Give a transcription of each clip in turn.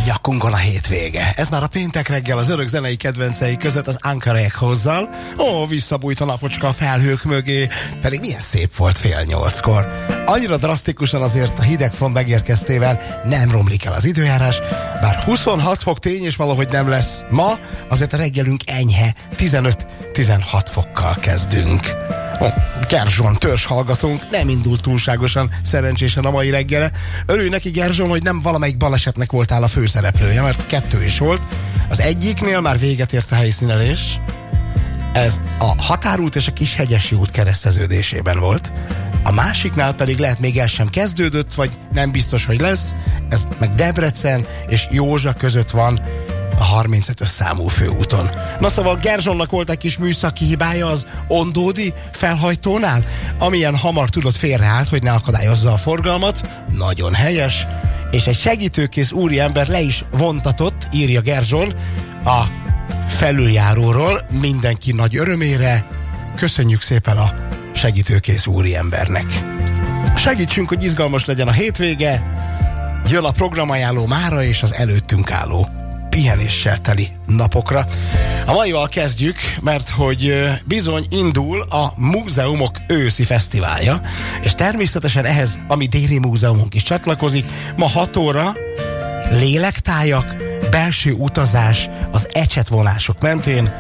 nyakunkon a hétvége. Ez már a péntek reggel az örök zenei kedvencei között az Anchor Echozzal. Visszabújt a napocska a felhők mögé, pedig milyen szép volt 7:30-kor. Annyira drasztikusan azért a hidegfront megérkeztével nem romlik el az időjárás, bár 26 fok tény és valahogy nem lesz. Ma azért a reggelünk enyhe, 15-16 fokkal kezdünk. Gerzson, törzs hallgatónk, nem indult túlságosan szerencsésen a mai reggele. Örülj neki, Gerzson, hogy nem valamelyik balesetnek voltál a főszereplője, mert 2 is volt. Az egyiknél már véget ért a helyszínelés. Ez a Határút és a Kishegyesi út kereszteződésében volt. A másiknál pedig lehet még el sem kezdődött, vagy nem biztos, hogy lesz. Ez meg Debrecen és Józsa között van, a 35-ös számú főúton. Na szóval Gerzsonnak volt egy kis műszaki hibája az Ondódi felhajtónál, amilyen hamar tudott félreállt, hogy ne akadályozza a forgalmat. Nagyon helyes. És egy segítőkész úriember le is vontatott, írja Gerzson, a felüljáróról mindenki nagy örömére. Köszönjük szépen a segítőkész úriembernek. Segítsünk, hogy izgalmas legyen a hétvége. Jön a programajánló mára és az előttünk álló pihenéssel teli napokra. A maival kezdjük, mert hogy bizony indul a Múzeumok őszi fesztiválja, és természetesen ehhez a mi Déri Múzeumunk is csatlakozik. Ma 6 óra lélektájak, belső utazás az ecsetvonások mentén.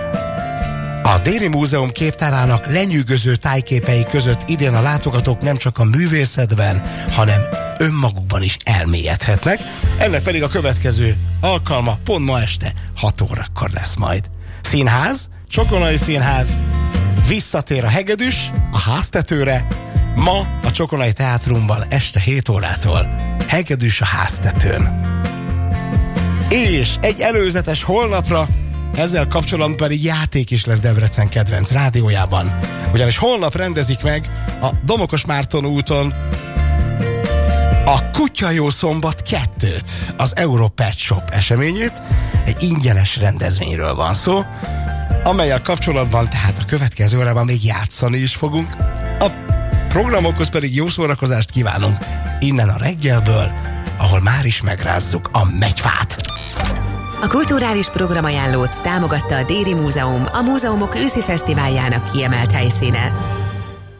A Déri Múzeum képtárának lenyűgöző tájképei között idén a látogatók nem csak a művészetben, hanem önmagukban is elmélyedhetnek. Ennek pedig a következő alkalma pont ma este 6 órakor lesz majd. Színház, Csokonai Színház, visszatér a hegedűs a háztetőre. Ma a Csokonai Teátrumban este 7 órától hegedűs a háztetőn. És egy előzetes holnapra, ezzel kapcsolatban pedig játék is lesz Debrecen kedvenc rádiójában. Ugyanis holnap rendezik meg a Domokos Márton úton a Kutyajó Szombat 2-t, az Europet Shop eseményét. Egy ingyenes rendezvényről van szó, amellyel kapcsolatban tehát a következő órában még játszani is fogunk. A programokhoz pedig jó szórakozást kívánunk innen a reggelből, ahol már is megrázzuk a megyfát. A kulturális programajánlót támogatta a Déri Múzeum, a múzeumok őszi fesztiváljának kiemelt helyszíne.